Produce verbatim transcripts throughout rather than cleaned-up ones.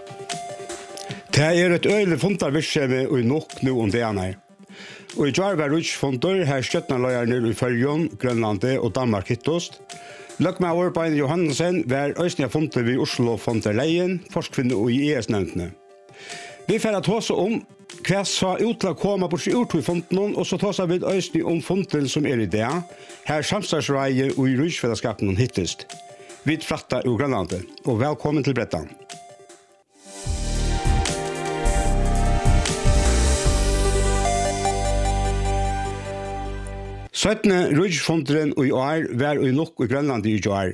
Det er et øyelig fundarvirksomhet i nok nå om det ene. Og i dag var Rutsfunder her støttenløyerne i Førjøen, Grønlandet og Danmark hittost. Løkmaur Bein Johansen var østlige fundet ved Oslo Fonderleien, forskvinne og i E S-nevntene. Vi får ta oss om hva sa ut til å komme på seg ut i funden, og så tar vi østlige om funden som er i det. Her samstadsreier og i Rutsfellesskapen hittest. Vi frattar ur Grønlandet, og velkommen til Brettan. syttende Rutsfonderen og i år var i nok i Grønlandet i år.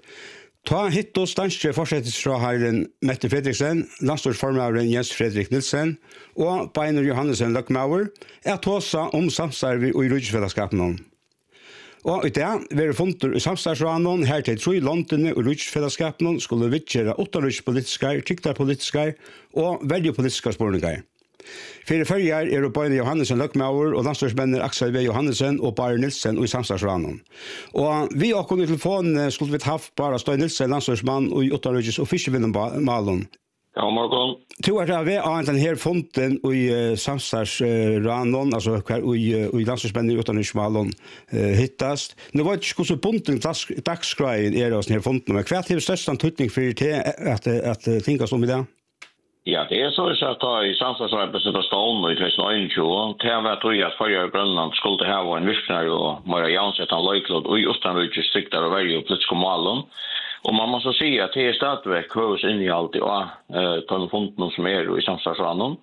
Ta hitt og stanske forsettelsesrådherren Mette Fredriksen, landstorsformøveren Jens Fredrik Nilsen og Beinur Johansen Løkmaur er tåsa om samstarve og i Rutsfellesskapen. Og i det var det funnet i samstarvsrådene her til tre landene og Rutsfellesskapen skulle vidtjere åtte rutspolitiske, tyktarpolitiske og velgepolitiske spørninger. Fire følger er Bein Johansen Løkmaur og landstorsmenner Aksel V. Johansen og Bare Nilsen og i samstarvsrådene. Og vi og i telefonen skulle vi haft bare Støy Nilsen, landstorsmann og i Ottarøyges og Fiskevinnmalen. Ja, morgen. Tror jeg at vi har den her funden i uh, samstadsranen, altså hver i, uh, i landstorsmenner i Ottarøygesmalen uh, hittast. Nå var det ikke hvordan bunten dagsgreien er hos denne funden, men hva er det største antydning for det at, at, at tinkas om i det? Ja, det er så at da i samstadsarbeidet stående i tjusen einogtjúgu, det har vært tog at forrige Grønland skulle ha en virkning og mer jansett en løyklod og i Østenrykje strikter og verje og politiske målen. Og man må så si at det er stadigvæk høres inn i alt i telefonen som er i samstadsranen.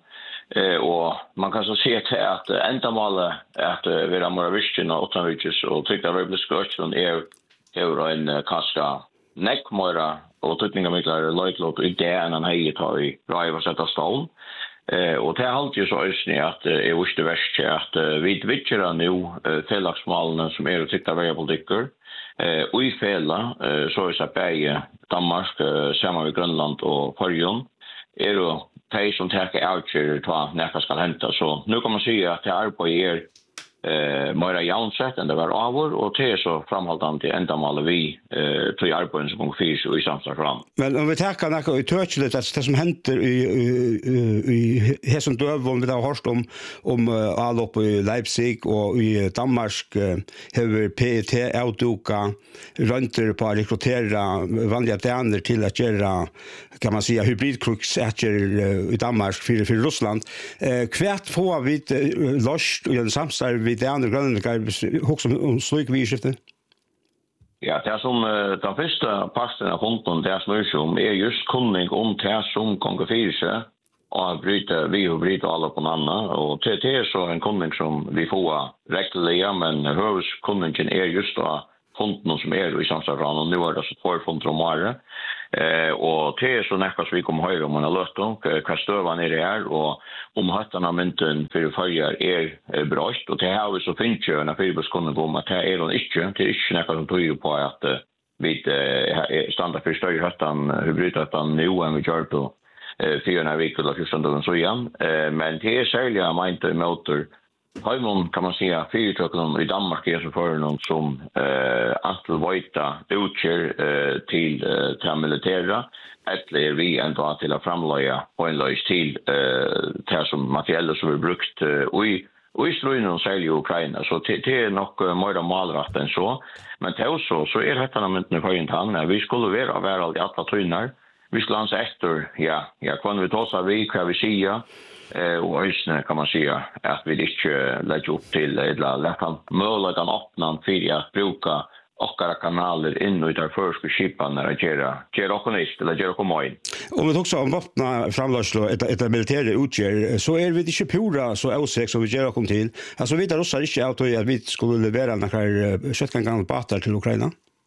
Og man kan så si at, at endamålet er at vi har mer virkning og Østenrykje og strikter og verje politiske østland er, er en kanskje nekk mer og tøtningamiklar løyklåt i det enn han hei ta i raiv og setta stålen. Eh, og det er alltid så øsnig at det er vurste verst at uh, vi vidtjera nå uh, fellagsmålene som er å tykta veiapolitikker. Eh, og i fela, uh, så er det begge Danmark, uh, sammen med Grønland og Førjøen, er jo de som teker avkjører til hva nekka skal hente. Så nå kan man si at det arbeidet er Eh, mer jaunsett enn det var avår, og til så framholdt til endamålet vi eh, til arbeidet som kommer fyrs og i samstadsram. Men om vi tenker noe i tøtjelet, det, det som henter i, i, i, i Hesen Døvån, vi har hørt om, om uh, Alop i Leipzig og i Danmark uh, har P E T avduka rønter på å rekruttere vanlige daner til å gjøre, kan man si, hybridkruks etter uh, i Danmark for, for Russland. Uh, hvert får vi uh, løst i en samstadsram vi det andre grønlandikar hos om slik vi skiftet? Ja, det som uh, den første pasten av hunden, det snur seg om, er just kunning om det som konger fyrir seg, og bryte, vi og bryte alle på en annen, og det, det er så en kunning som vi får rektelig, men høveskunningen er just da hunden som er i samstadsran, og nå er det så tvær funder om året. Eh, og det er så nekka som vi kommer høyre om man har løtt om, hva støvan er det her, og om hattene av mynten for følger er, er brøst, og det har vi så finnes jo en fyrbrukskunning om at det er det ikke, det er ikke nekka som tog på at uh, vi uh, standard for større hattene, hybridhattene nå enn vi kjør på uh, fire veker eller fjorten dagen så igjen, uh, men det er særlig av mynte motor. Heimon kan man säga fyrtøkene i Danmark er så for noen som eh, Antel Vojta utgjør eh, til eh, til militære, eller vi enda til å framløye på en løs til eh, til som materiellet som er brukt eh, og i og i strøyene særlig i Ukraina, så det er nok uh, mer malrett enn så. Men til også, så er dette myntene for en tann. Vi skulle være av alle alle tøyner. Vi skulle anse etter, ja, ja, hva vi tar seg vi, hva vi sier, eh, og øyne kan man si at vi ikke legger opp til, eller lett han møle den åpne for å bruke okkara kanaler inn i de første skipene og gjøre dere nytt, eller gjøre dere møy. Om vi også om våpna framløslo etter militære utgjør, så er vi ikke pura så avsek som vi gjør dere til. Altså, vi tar også ikke av at vi skulle levere noen kjøttgangen bater til Ukraina?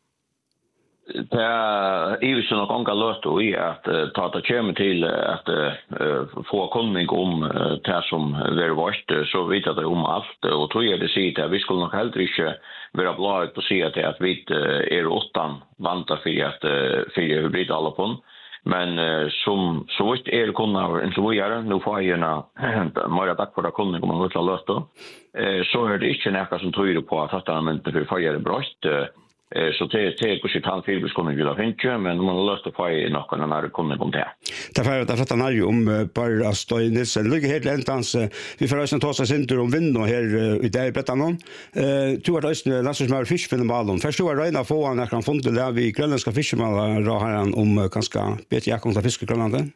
Det er jo nok ånga løt i at uh, ta det kommer til at uh, få kunning om uh, det som er vårt, så vet jeg det om alt, og tror jeg det sier at vi skulle nok heller ikke være bladet på å si at, at vi uh, er åttan vanta for at uh, for hybrid alle på den. Men uh, som så vidt er kunnar enn så vi gjør, nå får jeg gjerne mer takk for det kunning om man vil ha løt, uh, så er det ikke noe som tror på at dette er mynt for å gjøre brøst. Uh, Eh, så det det går inte alls för skulle vilja finna, men man har löst att få i någon annan kunde om det. Därför att det fattar ju om bara Støy Nilsen. Ligger helt entans vi får oss ta oss inte om vind och här i det brättan någon. Eh tror att ösn Lasse Smör fiskfinnballon. Förstår Reina få han kan funde där vi grönländska fiskemalar har han om ganska bättre jag kommer fiskegrönlanden.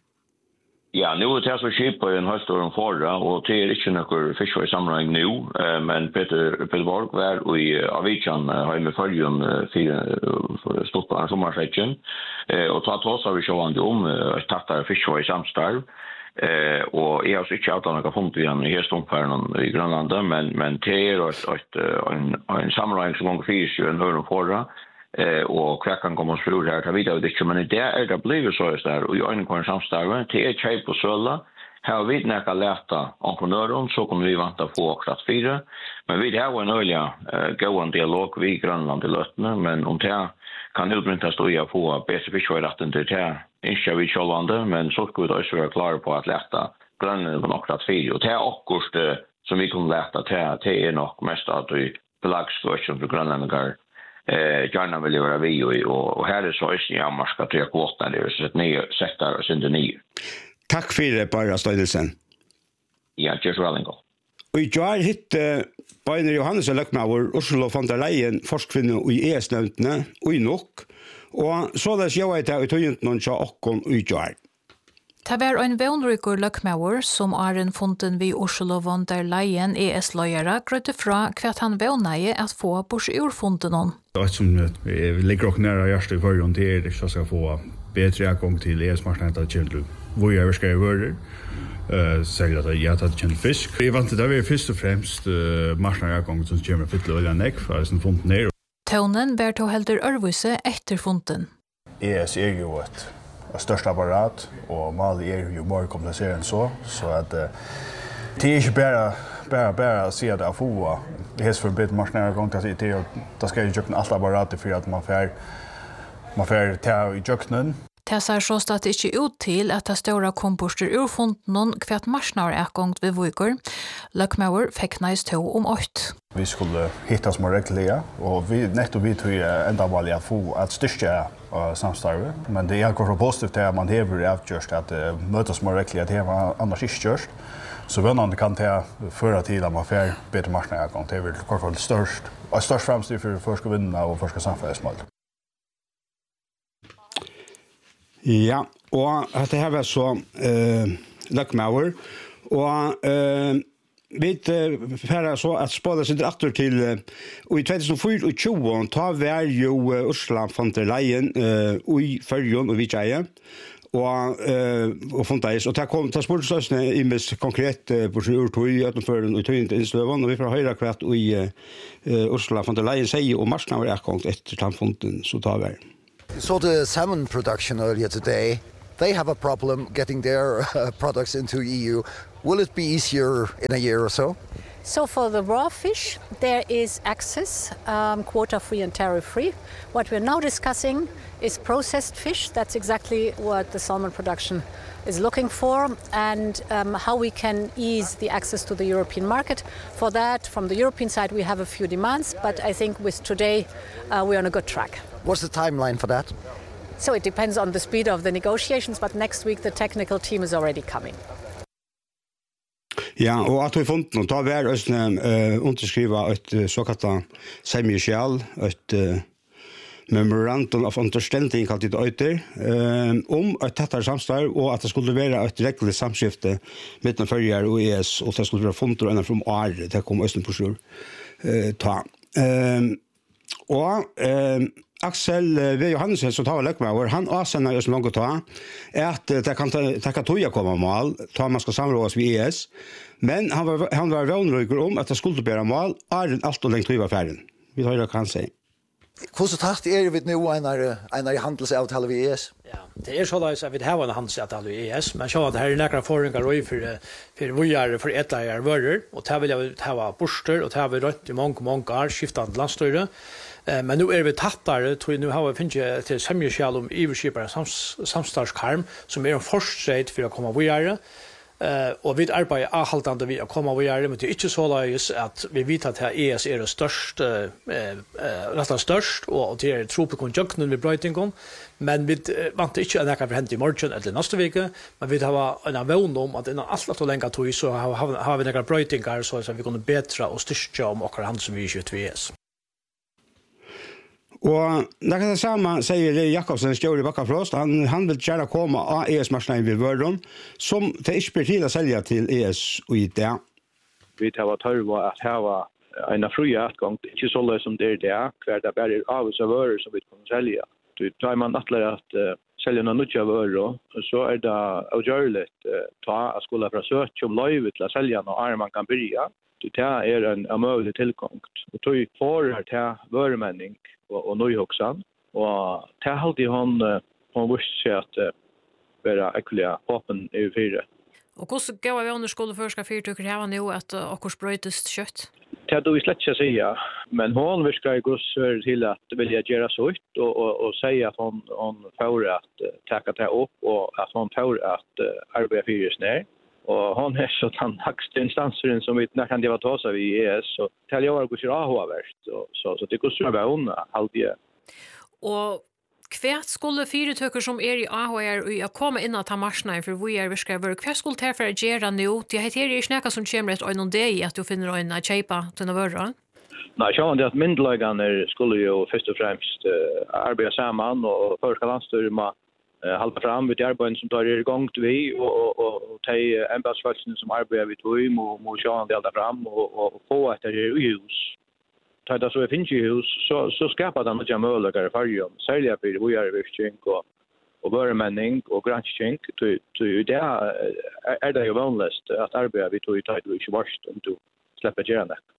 Ja, nu är det så skip på en höstor förra och det är inte några fiskar i sammanhang nu, men Peter Peter Borg var i Avichan har med följen för stort på sommarsäcken och ta oss har vi sjåvande om att tatta fiskar i samstarv eh och jag har inte att några fond igen i Hestomfärden i Grönland men men det är ett en en sammanhang som går fisk en hör förra eh och kvackan kommer oss för här ta vidare det men det är det blir så där och jag är en kon samstarv till ett chip på sölla här vid näka lätta entreprenören så kommer vi vänta få klass fyra men vi har en olja gå en dialog vi Grönland till Lötne men om det kan utbrintas då jag få bättre fiskrätten till det inte vi självande men så ska vi då vara klara på att lätta Grönland på klass fyra och det är också som vi kan lätta till det är nog mest att vi belagsförsen för Grönland eh gärna vill göra vi och och här är så är jag marska tre kvottar det är så att ni sätter oss inte ni. Tack för det bara Støy Nilsen. Ja, just Wellingo. Och jag hittade Beiner Johannes Løkmaur Ursula von der Leyen forskvinne i E S-nämndene og i nok. Og så det jeg vet jeg utøyent noen tja okkon og utgjør. Det var en vånrykker Løkmaur som er en funden vid Ursula von der Leyen E S-løyere grøtte fra hva han vånneie at få bors ur funden hon. Det er som vi ligger også nære hjertet i forhånd til er det ikke skal få bedre gang til E S-marknaden til kjentlu. Hvor jeg skal være Uh, sälja det jag hade känt fisk. Jag vant det var först och främst uh, marknadsgång som kommer fylla olja näck för sen funt ner. Tonen bär to helder örvuse efter funten. E S är ju ett största apparat och mal är ju mer komplicerat än så så att uh, det är inte bara bara bara se det få det är för bit marknadsgång att det det ska ju köpa allt apparat för att man får man får ta i köknen. Det ser så att det inte ut till att det stora komposter ur funden någon kvärt marsnar är gångt vid Vujkur. Løkmaur fick nice to om åt. Vi skulle hitta små regler och vi netto vi tog ända vanliga att få att styrka uh, samstarve. Men det är också positivt att man hever avgjort att uh, möta små regler att det annars inte görs. Så vännan kan det föra till att man får bättre marsnargång. Det är väl kort störst. Och störst framsteg för förska vinna och förska samfälsmål. Ja, og det her var så eh Løkmaur og eh vi færre så at spåda sin atter til og i tjueogfire ta var jo Ursula von der Leyen eh i Førjun og Vitjaje og eh og fontais og ta kom ta sportsløsne i mes konkret på urtøy at for den utøynt innsløvan og vi får høyra kvart og i Ursula von der Leyen sier og marsna var akkurat etter tannfonten så ta var. So the salmon production earlier today, they have a problem getting their uh, products into E U. Will it be easier in a year or so? So for the raw fish, there is access, um, quota-free and tariff-free. What we're now discussing is processed fish. That's exactly what the salmon production is looking for, and um, how we can ease the access to the European market. For that, from the European side, we have a few demands, but I think with today, uh, we're on a good track. What's the timeline for that? So it depends on the speed of the negotiations, but next week the technical team is already coming. Ja, og at vi funnet noe, da var Østene uh, underskriva et uh, såkalt semishjal, et uh, memorandum of understanding kalt det øyter, uh, om et tettere samstarv, og at det skulle være et regelig samskifte mellom Førjar og E S, og det skulle være funnet og enda fra år, det kom Østene på sjur uh, ta. Uh, og uh, Axel V. Johansen som tar Løkmaur, han avsender oss langt å ta, er at det kan ta toga komma mål, ta man skal samrådes ved E S, men han var, han var vånrøyker om at det skulle bære mål, er en alt og lengt tøyva ferden. Vi tar det kan si. Hvordan tatt er vi nå en av handelsavtale ved E S? Ja, det er så at vi har en handelsavtale ved E S, men så at det her er nekkere forringer og for, for vujere, for etlere vører, og det vil jeg ha borster, og det har vi rønt i mange, mange år, skiftende landstøyre. Men nu er vi tattare, tror jeg nu har vi finnet til semjeskjall om iverskipere sams, samstartskarm, som er en forstreit for å komme videre. Uh, og vi arbeider avhaltende vi å komme og gjøre, men det er ikke så løys at vi vet at her E S er det størst, uh, uh, rett størst, og, og det er tro på konjunkten ved brøytingen, men vi uh, vant ikke at det kan hente i morgen eller neste veke, men vi har en vevn om at innan alt at lenge tog så har, har, har vi noen brøytinger så at vi kunne bedre og styrke om akkurat han som vi ikke ved E S. Og det kan det samme, sier Jakobsen, stjør i Bakkafrost, han, han vil gjerne komme av E S-marsjonen ved Vøren, som det ikke blir til å selge til E S og i det. Vi tar tørre at her var en fri utgang, ikke så løs som det er det, hver det bare er av oss av vører som vi kan selge. Så tar man atler at uh, selge noen nødvendig vører, så er det avgjørelig uh, ta at skulle fra søk om løyve til å selge noe er man kan bygge. Det er en amøvelig tilkomst. Og tog for her til vøremenning og, og nøyhoksan. Og til alltid han, han visste seg at uh, være ekkelig åpen i fire. Og hvordan gav vi under skole først skal fyrtøkker her nå at uh, akkur sprøytest kjøtt? Det er vi slett ikke å si, men hun virker gus til at vilja gjøre så ut og, og, og si at hun, hun får at uh, takke det opp og at hun får at uh, arbeide fyres ned. Og han er så den høyeste instansen som vi kan det var ta seg i E S, så til jeg var gus i avhåverst, så, så, så det gus er bare unna halvdige. Og hva skulle fyretøkker som er i A H R å komme inn til marsjonen for hvor er virker over? Hva skulle til for å gjøre nå? Det er ikke noe som kommer et øyne det i at du finner øyne å kjøpe til noe vører? Nei, så det at myndeløgene skulle jo først og fremst uh, arbeide sammen, og først skal landstyret må uh, halde fram ved arbeidet som tar i gang til vi, og, og, og, og de embedsfolkene som arbeider ved tog må, må se han delta fram, og, og, og få etter i hus. Ta det så finnes i hus, så, så skapar det noen muligheter i fargen, særlig for vi er virkning og, og vøremenning og gransking. Det er, er det jo vanligst at arbeidet vi tog i tid og ikke varst om du slipper gjerne det.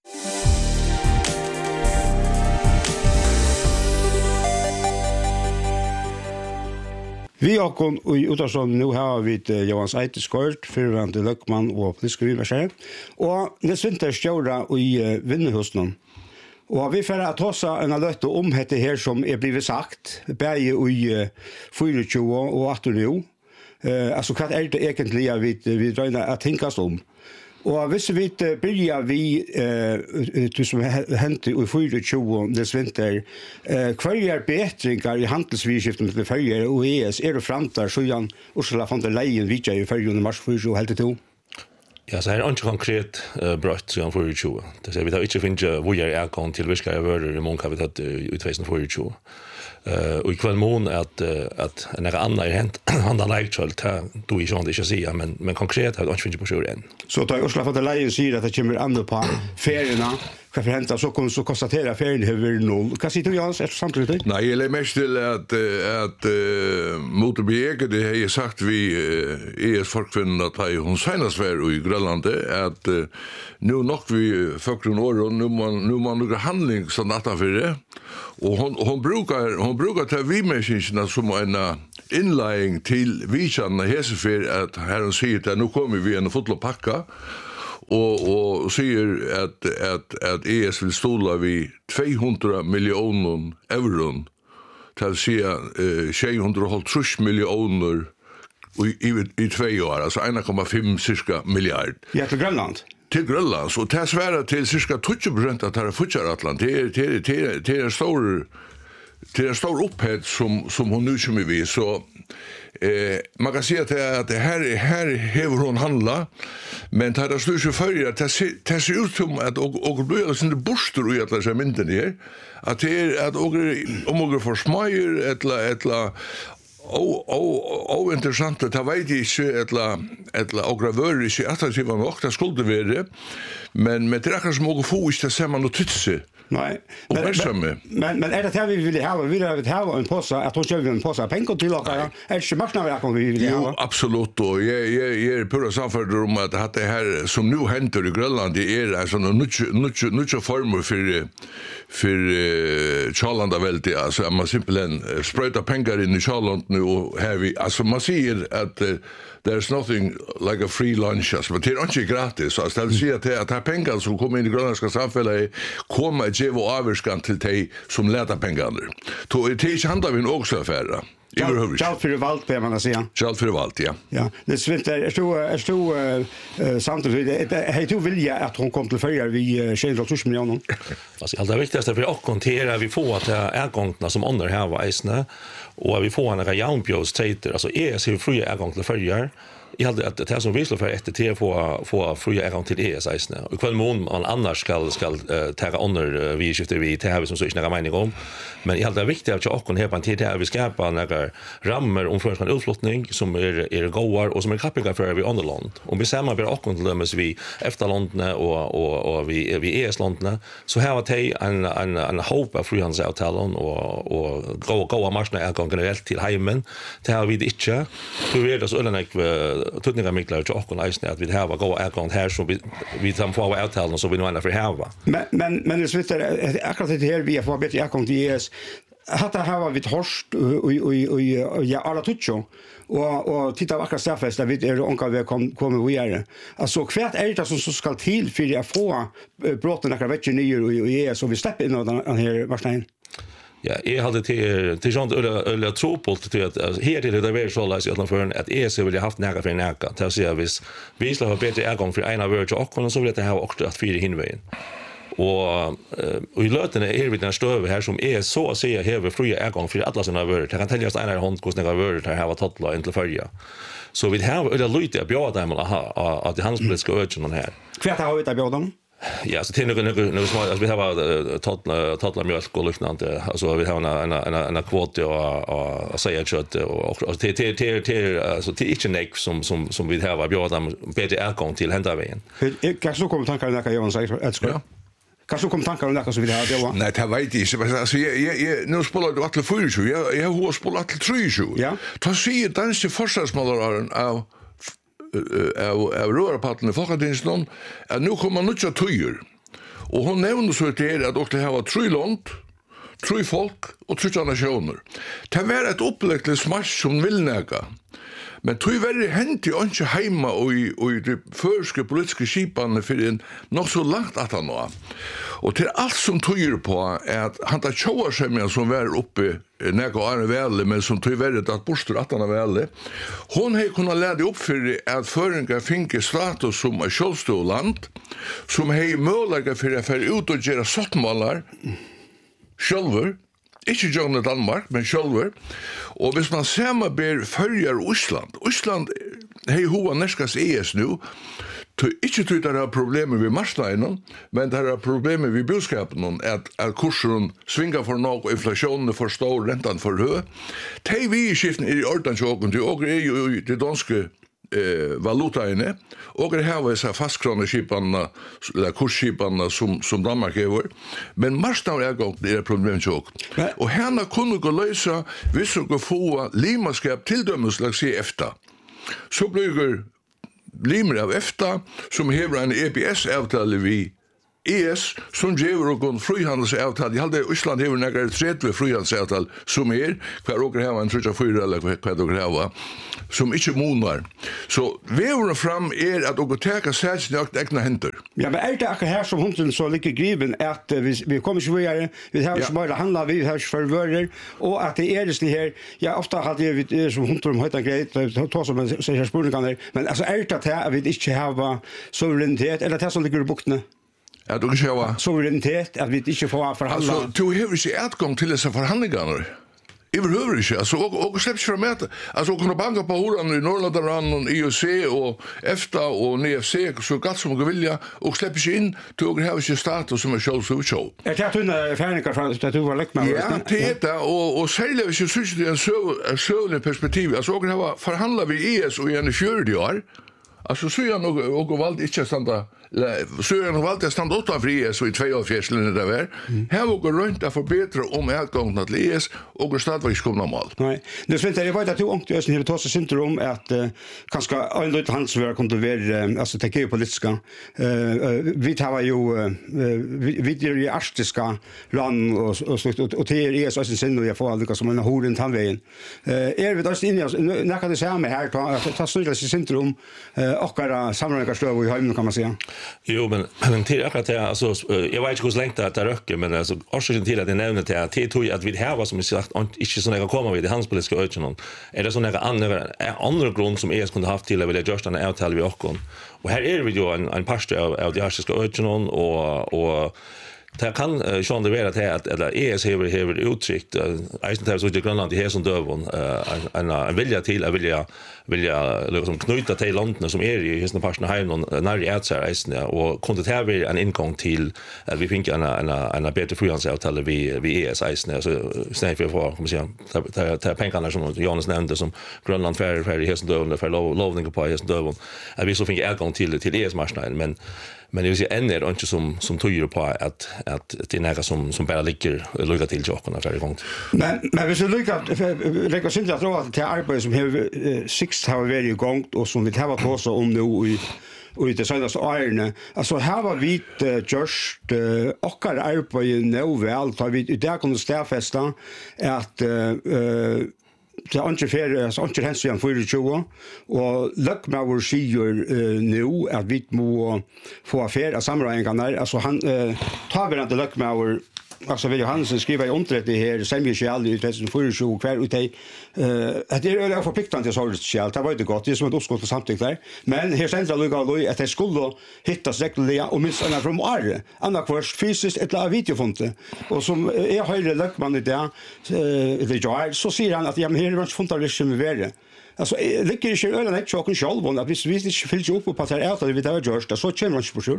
Vi har kommet i Uttersson, nå har vi uh, Johans Eiteskort, fyrværende løkmann og politisk riverskjær, og Nils Vinter stjåra i uh, Vinnehusen. Og vi får at også en løte om dette her som er blivet sagt, bare i uh, tjuefire og atten nå. Uh, altså, hva er det egentlig vi, vi drøyner å tenkes om? Og hvis vi begynner vi, uh, det som hendte i tjuefire des vinter, uh, hva er bedringer i handelsvirskiften til Førjer og E S? Er det fremtar, så Jan Ursula von der Leyen vidtja i Førjer i mars tjuefire og helt til to? Ja, så her er ikke konkret uh, brøtt siden tjuefire tjue. Det er vi tar ikke finne hvor jeg er kan til virke jeg vører i måned har vi tatt uh, ut tjuefire tjue. Uh, og i kveld mån at, uh, at en er annet er hent, han har leit selv, det du ikke ikke sier, men, men konkret har vi ikke finne på sjur enn. Så da Ursula von der Leyen sier at det kommer andre på feriene, hva for hentet, så kommer så konstaterer ferien over noll. Hva sier du, Jans? Er det samtidig? Nei, jeg legger mest til at, at uh, Motorbjege, det har jeg sagt vi uh, E S-folkvinnen at hun senest var i Grønlandet, at uh, nå nok vi førkron år, og nå må man noe handling sånn natta for det, og hon, hon brukar hon brukar ta vi-messagene som en innlæring til visjane hesefer at herren sier at nå kommer vi en fotla pakka, og og sier at at at E S vil stola vi tvåhundra millioner euro til å si uh, sjuhundrahalvtreds millioner i, i, i två år, altså en komma fem cirka milliard. Ja, til Grønland. Til Grønland, så det er svære til cirka tjueto prosent av det Futjaratland. Det er, det er, det er, det er stor det er stor opphet som, som hun nu kommer vi, så Eh, man kan säga att det här här hever hon handla, men det har slutat sig för att det ser ut som att och och blir det borstor i alla dessa mynden här att det är att och om några för smajer eller eller o o o intressant det vet jag inte eller eller och gravör är att det var nog det skulle vara men med det som några få är det ser man notitse. Nej. Men, men, men är det här vi vill ha? Vi vill ha en påse, att hon köper en påse pengar till oss. Är det inte marknadsverk vi vill ha? Jo, absolut. Och jag, jag, jag är pura samförd om att, att det här som nu händer i Grönland det är alltså nya former för, för uh, Charlandaväldet. Alltså man simpelthen spröjtar pengar in i Charland nu och här vi, alltså man säger att uh, there's nothing like a free lunch, alltså, men det är inte gratis. Alltså, det vill säga att, att det här pengar som kommer in i grönländska samhället kommer att ge vår avvarskan till de som letar pengar. Det är inte handlar vi en också affärer. Kjall för valt på man säga. Kjall för valt, ja. Ja, det svinter är så är så samtidigt hej du vill jag att hon kom till förra vi tjänar två miljoner. Alltså allt det viktigaste för att kontera vi får att ägångna som under här var isna och vi får en jaunbjos trader alltså är så fria ägång till förra. Jag hade att det som vislar för ett till få få fria ägång till E S isna. Och kväll mån man annars ska ska uh, ta under uh, vi skiftar vi till här som så inte mening om. Men jag hade det viktiga att jag också här på en tid här vi skapar några rammer om för en utflyttning som är är goar och som är kappiga för vi underland. Om vi ser man blir också till dem vi efterlandna och och och vi vi E S-landna så här var det en en en hope av frihandelsavtalen och och goa goa marknader ägång generellt till hemmen. Det har vi det inte. Hur är det så eller tutningar miklar och också nice att vi har var goda ägång här så vi vi tar på avtalen så vi nu ändå för här va. Men men men det sitter akkurat det här vi får bättre ägång till E S. Hatta här var vi torst och och och ja alla tutcho och och titta vackra straffest där vi är onka vi kom kommer vi är. Alltså kvärt är det som så ska till för att få brotten några veckor nyer och E S så vi släpper in den här varstein. Ja, jag hade till till sånt eller eller tro på till att här till det är så läs att för att E C vill ha haft nära för nära. Det ser vi vi ska ha bättre ägång för ena värld och så vill det ha också att fyra hinvägen. Och och i löten är det den stöv här som är så att säga här med fria ägång för alla såna värld. Det kan täljas en hand hos några värld här har tagit inte förja. Så vi har eller lite att bjuda dem att ha att det handelspolitiska ögon här. Kvärt har vi det bjuda Ja, så till några några små alltså vi har totla totla mjölk och liknande alltså vi har en en en en kvot och och säga kött och till till till till alltså till inte neck som som som vi har bjuda dem bättre ägång till händavägen. Kan så komma tankar när jag säger att ska Kan så komma tankar om det så vi har det va? Nej, det vet jag inte. Alltså jag jag nu spelar du alla fyra så jag jag har spelat alla tre så. Ja. Ta sig danske forsvarsmålaren av av av rörpatten i Folketinget att nu kommer nu att tyr. Och hon nämnde så till att också här var tre land, tre folk och tre nationer. Det var ett upplägg smash som vill näka. Men tyvärr hänt ju inte hemma och i och i det förska politiska skipan för en nog så långt att han nå. Och till allt som tyder på är att han tar tjoar sig med som var uppe näka och är väl men som tyvärr att bostor att han är väl. Hon har kunnat lära upp för att föringar finke status som ett självstående land som har möjlighet för att föra ut och göra sottmålar själver. Ikke John i Danmark, men själver. Och hvis man ser man ber följer Island. Island hei hoa näskas E S nu. Ikke tror det er problemer ved marsleinen, men det er problemer ved budskapen at, at kursen svingar for nok, og inflasjonen er for stor, rentan for høy. De vi skiften er i ordansjåken, de åker er jo i de danske eh valutaene och det här var så fastkroneskiparna eller kursskiparna som som Danmark har. Men marsdagen är gått det är problem chock. Och härna kunde gå lösa vissa gå få limaskap till dömeslags i EFTA. Så blir limer av EFTA som har en E B S-avtal vi E S som ger och en frihandelsavtal. Jag hade Island har några trettio frihandelsavtal som är kvar och har en trettiofyra eller vad det har som inte monar. Så vägen fram är att och ta sig något egna händer. Ja, men är det också här som hunden så lika griven att vi vi kommer så vidare vi har så bara handla vi har förvärder och att det är det här ja ofta hade vi som hunden har det grejt ta som säger spurningar men alltså är det att vi inte har suveränitet eller det som ligger i bukten. Ja, du kan säga suveränitet att vi inte får förhandla. Alltså, du har ju utgång till dessa förhandlingar. Överhuvud inte. Alltså, och, och släpps för mäta. Alltså, kunna banka på horan i Norrlandarann, I O C och EFTA och N F C så gott som du vilja och släpps in till att ha sin status som är själv så show. Jag tror att du är färdiga för att du var läck med. Ja, det är och, och särskilt hvis jag syns det är en sövlig perspektiv. Alltså, och här förhandlar vi E S och i en fjärde år. Alltså, så är nog och valt inte standa så är nog alltid stand åtta fri så i två år fjärslene där var. Här var går runt att förbättra om utgången till E S och stadvis komma mål. Nej. Det syns jag vet att du ångte ösen hela tås syndrom att kanske en lite handsvär kommer vara alltså det geopolitiska. Eh vi tar ju vi det är arktiska land och och och till E S och sen och jag får alltså som en horen tandvägen. Eh är vi då inne när kan det säga med här ta ta snurra sig syndrom eh akkurat samrådningsstöv i hemmen kan man säga. Jo, men, men till akkurat det, alltså, jag vet inte hur länge det är röker, men alltså, orsaken till att jag nämner det, det tror jag att vi här var som jag sagt, inte så nära komma vid i handelspolitiska ögonen. Är det så nära andra, andra grund som E S kunde haft till att vilja göra den avtal vid Åkon? Och här är vi ju en, en pastor av, av de harsiska ögonen och, och det kan uh, sjön det vara till att eller E S har har uttryckt Eisen tar så i Grönland i här som dövon en en vilja till att vilja vilja liksom knyta till länderna som är i hisna parterna här någon när det är så Eisen och kunde ta vi en ingång till att vi fick en en en bättre frihandelsavtal vi vi E S Eisen så snägt för för kommer säga ta ta pengarna som Jonas nämnde som Grönland för för i hisna dövon för lovning på hisna dövon att vi så fick ingång till till E S-marknaden men men det vill säga än är det inte som som tyder på att att det är några som som bara ligger lycka till jockarna för igång. Men men vi så lycka lägga sig inte att tro att det arbete som har sex har varit igång och som vi har på så om nu i och det senaste åren alltså här var vi just och arbete nu väl tar vi där kunde stärfesta att eh det är inte fer, alltså inte hens igen för tjugo och Lökmauer säger nu att vi må få affär av samrådingarna alltså han tar vi inte Lökmauer alltså vill Hansen skriva i omträtt det här sen vi skall i tjugo kvar ut det eh det är förpliktande så det skall det var det gott det som ett uppskott samtidigt där men här central lugga att det skulle hittas regelliga och minst en från ar andra kurs fysiskt ett la videofonte och som är höjre Lökman det det jag så säger han att jag här har funnit det som värre alltså det är ju ölen ett chocken själv och att vi visst inte fylls upp på att det är att vi det har gjort så kommer det på sure.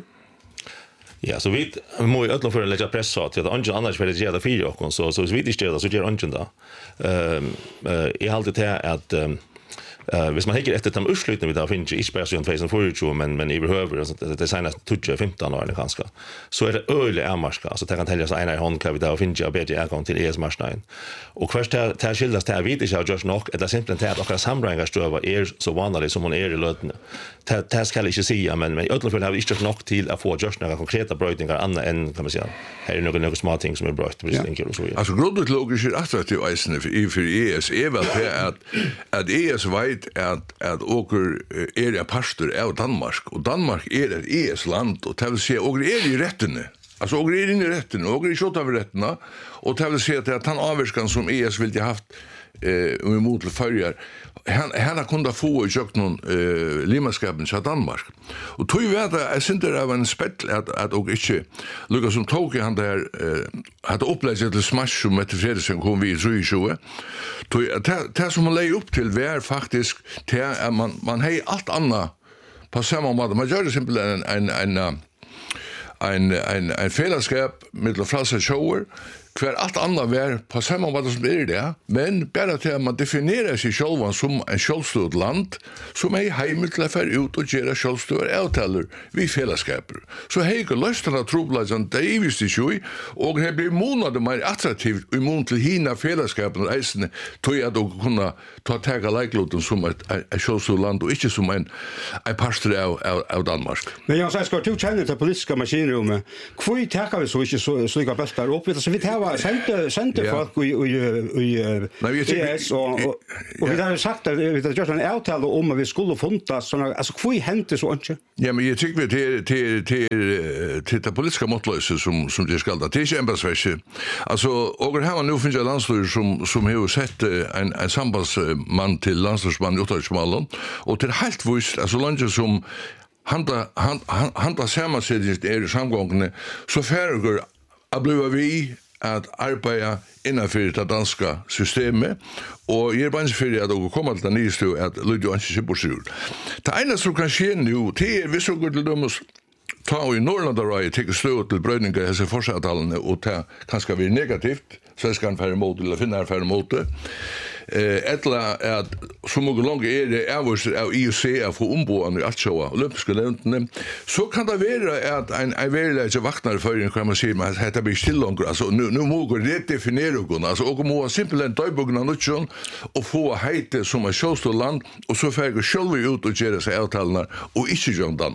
Ja, så vi må ju öppna för att lägga press på att det är annars för det gör det fyra och så så vi det ställer så gör ingen då. Ehm jag har alltid det att eh hvis man hickar efter de utslutna vi där finns inte bara så en tjugo tjugo men men i behöver så det senast tjugo femton år kanske. Så är det öle är marska så det kan tälja så ena i hand kan vi där finns jag bättre jag kan till E S-marknaden. Och först där där skildas det vid inte just nog eller simpelt att och samrådingar stöva är så vanligt som hon är i löten. Det det ska jag inte säga men men i alla fall har vi inte nog till att få just några konkreta brötningar andra än kan man säga. Här är några några små ting som är brött precis enkelt och så vidare. Alltså grundligt logiskt är attraktivt Eisen för för E S är väl att att E S vet att att åker är det pastor av Danmark och Danmark är ett E S-land och det vill säga åker är i rätten. Alltså åker är in i rätten och åker i skott av rätterna och det vill säga att han avvärskan som E S vill ha haft eh um emot förjar han han har kunnat få ju någon eh limaskapen i Danmark. Och tog ju att jag synte det var en spett att att och inte Lucas som tog han där eh hade upplevt det smash som med Fredriksson kom vi så i sjö. Tog det som man lägger upp till var faktiskt till man man har allt annat på samma måte man gör det simpelt en en en en en en fällskap med frälsa shower kvar allt annat var på samma måte som är det men bara till att man definierar sig själv som en självstående land som är hemligt till att föra ut och göra självstående avtaler vid fällskaper. Så hejka löstarna trobladsen det är visst ju och det blir månader mer attraktivt i mån till hina fällskapen och eisen tog jag då kunna ta tag av likeloten som ett, ett självstående land och inte som en, en pastor av, av, av Danmark. Men jag säger, ska du känna till politiska maskinrummet, hvor tackar vi så inte så sliga bästar upp? Så vi tar sände sände folk i i i E S och och vi har sagt att vi har gjort en avtal om att vi skulle funta såna alltså hur hände så inte. Ja men jag tycker vi till till till till det politiska måttlösa som som det ska det är ämbetsverket. Alltså och det här var nu finns det landstyre som som har sett en en sambandsman till landstyrsman i Uttarsmallen och till helt visst alltså landet som handa handa sammansättningen är i samgången så färger att bli vi att arbeta innanför det danska systemet och ger bara för att det kommer till nyst att Ludvig inte på sig. Det ena som kan ske nu det är vi så går till dem ta i Norrland och jag tycker slå till brödningar dessa forskartalen och ta kanske bli negativt så ska han färre mot eller finna färre mot det. Eh ettla att så mycket långt är det avs av I O C av omboende i Atsjoa olympiska länderna så kan det vara att en en väldigt vaknar för en kan man säga men det blir still långt alltså nu nu måste det definiera och alltså och må simpelt en döbugna nutjon och få hete som ett självstående land och så färger själva ut och göra sig avtalna och inte John Danmark.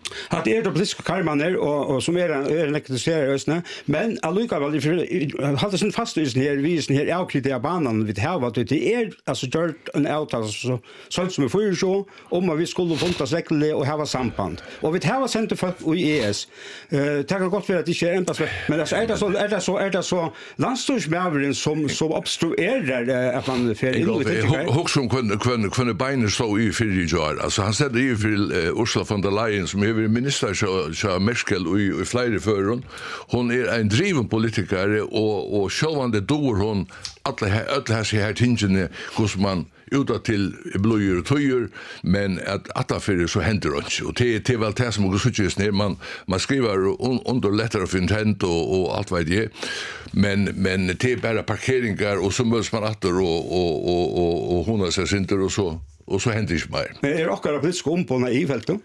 Att det är de politiska karmaner och, och som är en elektriserare östna, men allikevel hade sin fast i den här visen här avkritiga banan vi har varit det är alltså gjort en avtal så sånt som är för så om att vi skulle funtas regler och ha samband. Och vi har sent för i E S. Eh tackar gott för att det inte är ändå men alltså är det så är det så är det så landstårsmäveren som som obstruerar att man för in i det. Hur som kunde kunde kunde beina så i för år. Alltså han säger ju för Ursula von der Leyen som är minister så så Merkel och i flera förron. Hon är en driven politiker och och självande dår hon alla alla här sig här tingen hur man utåt till blöjor och töjer men att att för så händer det och det det väl det som också just när man man skriver under letter of intent och och allt vad det är men men det är bara parkeringar och så måste man åter och och och och och hon har sig inte och så och så händer det mer. Men är det också politisk omponent i fältet?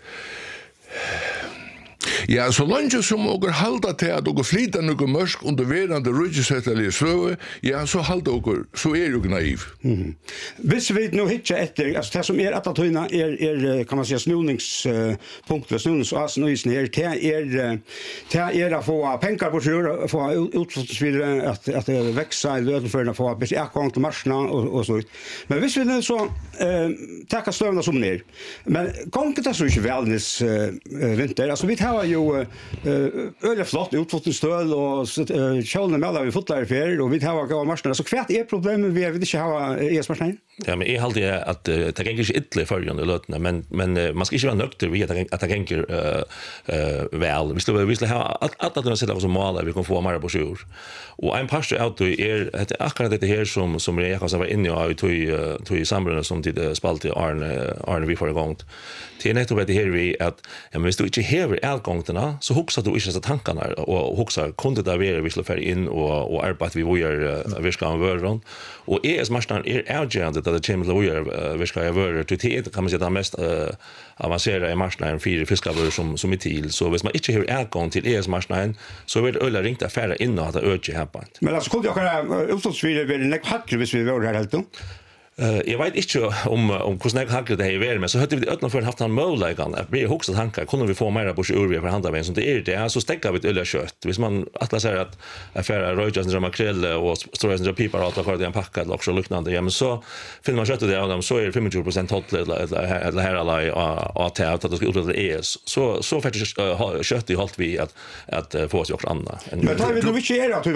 Ja, så länge som åker halda till att åker flyta något mörsk under verande rydgesättaliga slöve, ja, så halda åker, så är ju naiv. Mm. Hvis vi nu hittar efter, alltså det som är att atöjna är, är, kan man säga, snurningspunkter, snurningsasen och isen här, det är, det är att få pengar på sig, få utfottsvidare, att, att växa i löden för att få äkvang till marscherna och, och så. Men hvis vi nu så äh, tackar slövna som ner, men gången det så inte välnis äh, vinter, alltså vi har ju eh öle flott utfottenstöd och kjolna mellan vi fotlar för och vi har gått marscherna så kvärt är problemet vi vill inte ha E S-maskiner. Ja, men är halt det att det kan inte ytterligare följande lötna men men man ska inte vara nöjd vi att det tänker eh eh väl. Vi skulle vi skulle ha att att att sätta oss som mål vi kan få mer på sjur. Och en pastor out då är det akkurat det här som som jag har var inne och tog tog i samband som det spalt i Arne Arne vi förra gången. Det är nettopp det här vi att ja men hvis du inte häver utgångterna så huxar du inte så tankarna och huxar kunde det vara vi skulle föra in och och arbeta vi vågar vi ska vara och E S-marknaden är avgörande att det kommer att vara vi ska vara till det kan man säga det mest avancerade i marknaden för fiskar som som är till så hvis man inte har utgång till E S-marknaden så vill ölla ringt affärer in och att öka här. Men alltså kunde jag kunna utståndsvidare vid en hackre hvis vi var här helt då? Uh, jag vet inte om om hur snägt hacklet det är väl men så hade vi öppna för haft han möjligheten att bli högsta tankar kunde vi få mer på ur vi förhandla med som det är det så stäcker vi ett öl kött. Hvis man att säga att affärer röjjas och makrell och stora sådana pipar och allt vad det är en packad också liknande ja men så finner man köttet där och så är det femtio procent hot eller här alla att ta att det ska ut E S så så faktiskt kött i halt vi att att få oss också andra. Men tar vi då inte är att vi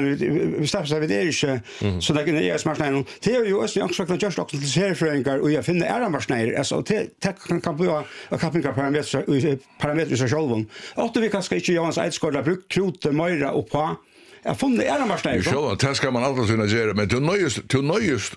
vi ställer sig vid det inte så där kan E S-marknaden det är ju också kan just också till serieföreningar och jag finner är maskiner alltså det kan kan bli att kapinga parametrar parametrar så själva att vi kan ska inte göra en sidescore bruk krut mera och på jag fann det är maskiner så det ska man alltid kunna göra men till nöjest till nöjest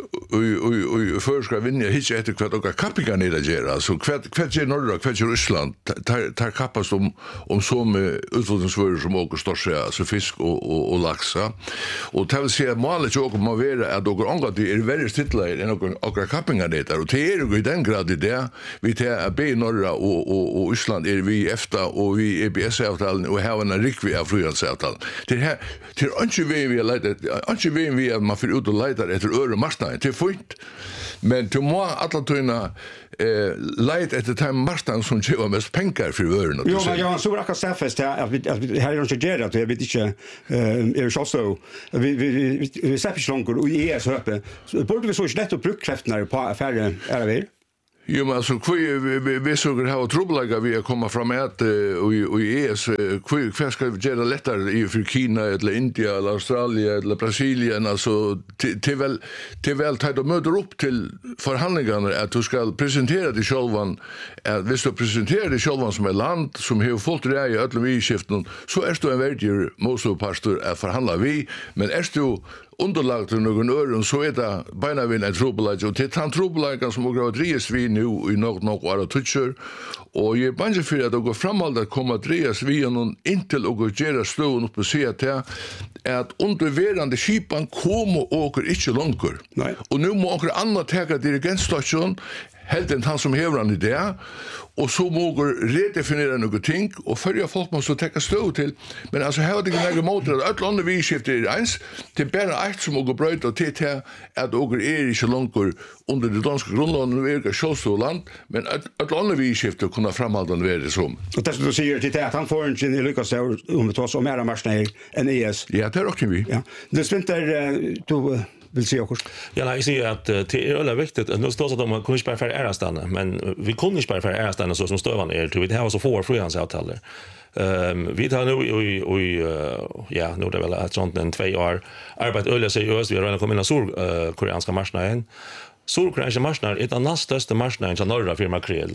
och och för ska vinna hit efter kvart och kapinga ner det göra så kvart kvart i norra kvart i Ryssland tar tar kappas om om som utfodringsvaror som åker storsa alltså fisk och och, och laxa och det vill säga målet ju också må vara att några andra det är väldigt stilla än några och kapinga det där och det är ju i den grad det vi tar B norra och och och Ryssland är vi EFTA och vi E B S-avtalen och har en rikvi av frihandelsavtal det här till inte vi vi letar inte vi vi att man får ut och letar efter öre marknaden till fint men till må alla tunna eh lite efter time marknaden som ger mest pengar för ören jo men jag så raka stafest här att vi här är inte ger det jag vet inte eh är så så vi vi vi släpper slångor och E S uppe så borde vi så lätt att bruka krafterna på affären är det Jo, men alltså, vi, vi såg det här och trubbelaga vi komma fram med att och i E S, hur ska vi göra lättare i för Kina eller India eller Australien eller Brasilien, alltså till väl till väl tar de möter upp till förhandlingarna att du ska presentera dig självan, att hvis du presenterar dig självan som ett land som har fått det i alla vi-skiften, så är du en värdig motståndpastor att förhandla vi, men är du underlag till någon öron så är det beina vid en trubbelaga och till han trubbelaga som har drivits vi nu i något något år och toucher och jag är bange för att det går framåt att komma att drivas vi någon intill och göra stån upp och se att det är att underverande skipan kommer och åker inte långt. Och nu må åker andra täga dirigentstation helt enn han som hever han i det, og så må vi redefinere noen ting, og førre folk må så tekka støv til, men altså her er det ikke nægge måter at alle andre vidskifter er eins, det er bare eit som må brøyt og til til at dere er ikke langt under det danske grunnlandet, vi er ikke sjåstå land, men alle andre vidskifter kunne framhalde være det som. Og det som du sier til det, at han får ikke lykkes om vi tar så mer av marsjoner enn E S. Ja, det er også vi. Ja. Det Svinter, du vill se också. Ja, nej, jag säger att det är väldigt viktigt. Nu står det att man kunde inte bara för ärastanna, men vi kunde inte bara för ärastanna så som stövan är. Vi har så få frihandelsavtal. Ehm vi tar nu i i ja, nu det väl att sånt en två år arbetat öle seriöst. Vi har redan kommit in i sur koreanska marknaden. Surkoreanska marknaden är den näst största marknaden i norra för makrel.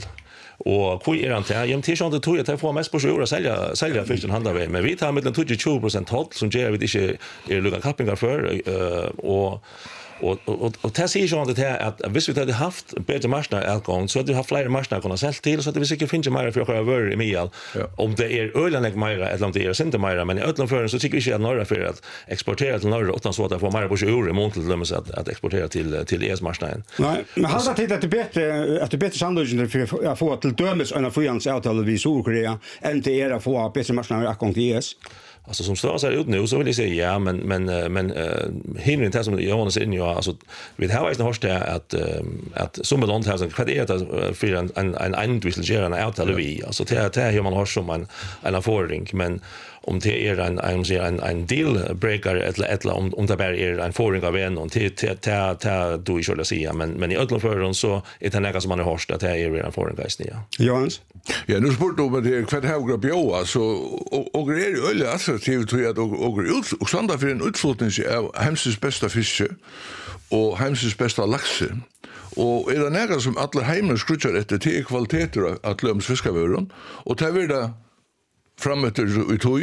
Och hur är det inte? Jag tror inte att jag får mest på sju år att sälja, sälja fisken handlar vi. Men vi tar med den tjugo procent håll som ger vi inte är lugna kappingar för. Och Och och och det säger ju att det att visst vi hade haft bättre marknadsutgång så att du har fler marknader kunna sälja till så att vi säkert finns mer för att vara i Mial. Om det är ölanlägg mer eller om det är inte mer men i utlandsföring så tycker vi inte att norra för att exportera till norra utan så att få mer på tjugo i månaden till dem att att exportera till till E S-marknaden. Nej, men har det tid att det bättre att det bättre sandwichen för att få till dömes en frihandelsavtal vid Sydkorea än till era få bättre marknadsutgång till E S. Alltså som står så här ut nu så vill jag säga ja men men men uh, hinner inte som Jonas in ju alltså vi har ju hört det att uh, att som land har vad är det för en en en individuell avtal vi alltså det det hur man har som en en erfaring men om det är en en en en deal breaker eller eller om om det bara är en förring av en och till till till då i skulle säga men men i utlandsföring så är det något som man har hört att det är en förring guys ja. Jonas. Ja, nu spurt du om det kvart högra bjå så och och det är öle attraktivt tror jag och och ut och sanda för en utflotning av hemsens bästa fiske och hemsens bästa lax. Och är det några som alla hemmen skrutchar efter till kvaliteter att löms fiskavöron och tar vi det framåter ut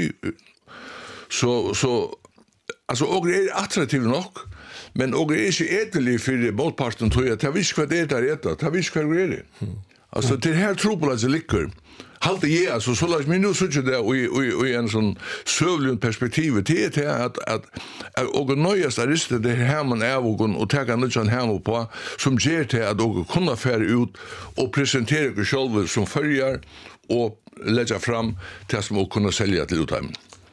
så så alltså och det är attraktivt nog men och det är inte ätelig för motparten tror jag. Det visst vad det är det. Det visst vad det är. Alltså det här tror jag liker. Halt det alltså så låt mig nu så där och och i en sån sövlig perspektiv till det att att och nöjas är det det här man är och och ta kan inte han på som ger till att och kunna färra ut och presentera sig själva som följer och lägga fram till som att kunna sälja till utheimen.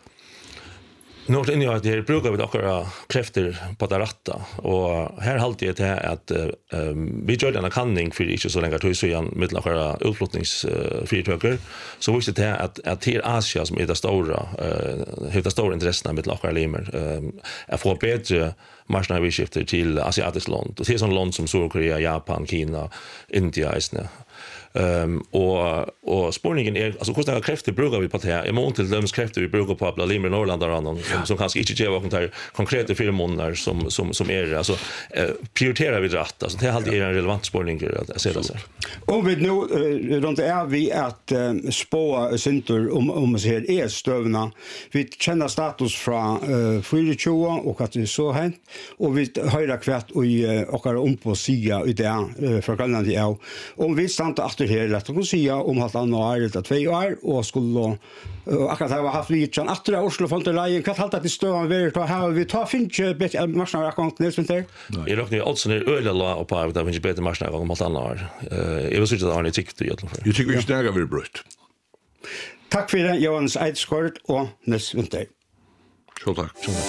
Något inne att det brukar vi också kräfter på det rätta och här halt det är att um, vi gör en kanning för inte så länge till så igen med några utflyttningsföretag så visste det att att till Asien som är det stora uh, helt stora intressen med några limer um, är få bättre marknadsskifter till asiatiska land och till sån land som Sydkorea, Japan, Kina, India isne. Ehm um, och och spårningen är alltså kostar kräfter brukar vi på det här. I mån till döms kräfter vi brukar på alla limer Norrland och annan som, som kanske inte ger vad kan konkreta filmånader som som som är alltså eh, prioriterar vi rätt alltså det är alltid en relevant spårning att se det så. Och vi nu uh, runt är vi att uh, spå center om om man ser är stövna. Vi känner status från uh, tjugo och att det så hänt och vi höra kvärt och uh, och om på sia ut där uh, för kallan det är om vi stannar efter här att kunna säga om att han har det två år och skulle uh, akkurat ha haft vi kan efter Oslo font leien kan halta till stövan vi tar här vi tar finche bättre marknadsakant nästan där. Är dock det alltså när öle la och på att finche bättre marknadsakant om allt annat. Eh jag vill säga att han är tyckt i alla fall. Jag tycker vi snägar vi brött. Tack för det Jonas Eidskort och nästa vinter. Så tack. Så tack.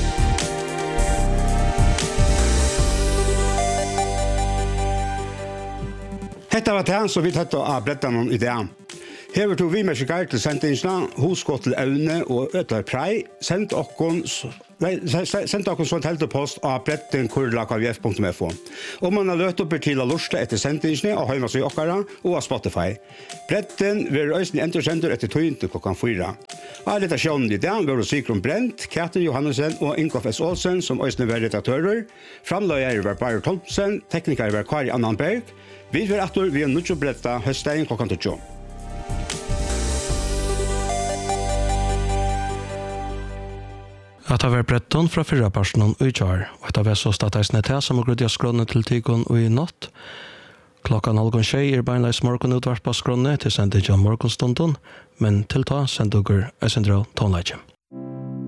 Hetta var det så vi tatt av brettan om idén. Hever tog vi med skikkert til sendingsna, hos gått til evne og øtler prei, sendt okkon sendt okkon sånt heltepost av bretten kurlakavf punktum f o. Om man har løtt opp til å lusta etter sendingsne av Høymas og Jokkara og av Spotify. Bretten vil øysen entersender etter tøynt klokkan fyra. Av dette sjånen i dag vil du sikre Brent, Katin Johannesen og Inkoff S. Olsen som øysen var redaktører. Framløyer var Bayer Tolpsen, tekniker var Kari Annanberg. Vi vil atter vi er nødt til å brette høstdagen klokkan tjugo. Att ha varit bretton från fyra personer och utgör. Och att ha varit så statiskt till som har grönt jag skrånne till tigon och i natt. Klockan halvgång tjej är beinleis morgon utvart på skrånne till sändning av morgonstunden. Men till ta sändning av Central Tonlage.